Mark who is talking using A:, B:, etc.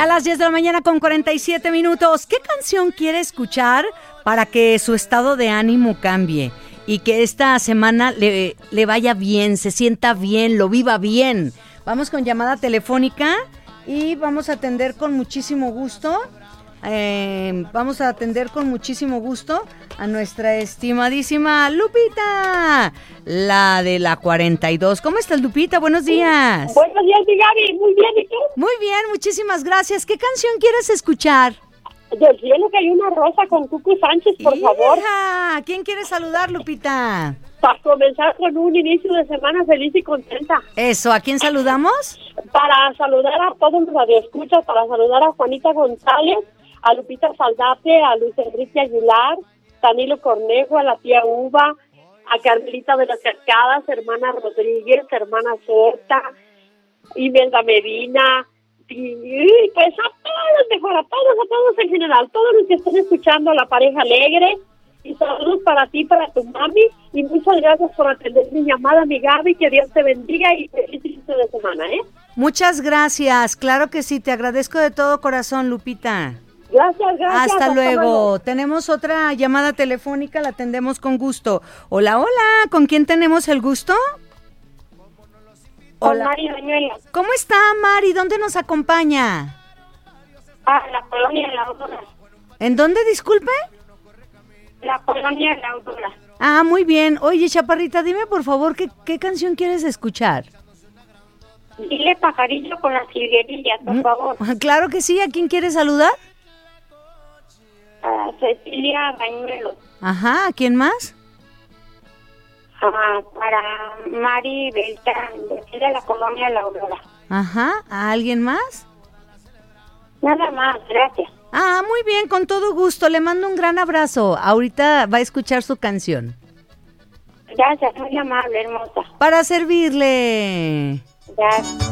A: Ya a las 10 de la mañana con 47 minutos. ¿Qué canción quiere escuchar para que su estado de ánimo cambie? Y que esta semana le vaya bien, se sienta bien, lo viva bien. Vamos con llamada telefónica y vamos a atender con muchísimo gusto. A nuestra estimadísima Lupita, la de la 42. ¿Cómo estás, Lupita? Buenos días.
B: Buenos días, mi Gaby. Muy bien, ¿y tú?
A: Muy bien, muchísimas gracias. ¿Qué canción quieres escuchar?
B: Del cielo que hay una rosa con Cucu Sánchez, por favor.
A: ¿A quién quieres saludar, Lupita?
B: Para comenzar con un inicio de semana feliz y contenta.
A: Eso, ¿a quién saludamos?
B: Para saludar a todos los radioescuchas, para saludar a Juanita González, a Lupita Saldate, a Luis Enrique Aguilar, Danilo Cornejo, a la tía Uva, a Carmelita de las Cascadas, hermana Rodríguez, hermana Sorta, Imelda Medina, y pues a todos, mejor, a todos en general, todos los que estén escuchando a La Pareja Alegre, y saludos para ti, para tu mami, y muchas gracias por atender mi llamada, mi Gaby, que Dios te bendiga y feliz inicio de semana, ¿eh?
A: Muchas gracias, claro que sí, te agradezco de todo corazón, Lupita.
B: Gracias.
A: Hasta luego. Tenemos otra llamada telefónica, la atendemos con gusto. Hola, ¿con quién tenemos el gusto?
B: Hola. Con Mari Bañuelos.
A: ¿Cómo está, Mari? ¿Dónde nos acompaña?
B: La colonia de la Aurora.
A: ¿En dónde, disculpe?
B: La colonia de la Aurora.
A: Muy bien. Oye, chaparrita, dime por favor, ¿qué canción quieres escuchar?
B: Dile pajarillo con las jilguerillas, por favor.
A: Claro que sí. ¿A quién quieres saludar?
B: A Cecilia Bañuelos.
A: Ajá, ¿a quién más?
B: Para Mari Beltrán, de la colonia de la Aurora.
A: Ajá, ¿a alguien más?
B: Nada más, gracias.
A: Muy bien, con todo gusto. Le mando un gran abrazo. Ahorita va a escuchar su canción.
B: Gracias, muy amable, hermosa.
A: Para servirle.
B: Gracias.